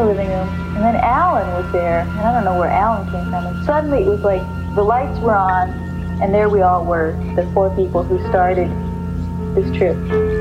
living room, and then Alan was there, and I don't know where Alan came from, and suddenly it was like the lights were on, and there we all were, the 4 people who started this trip.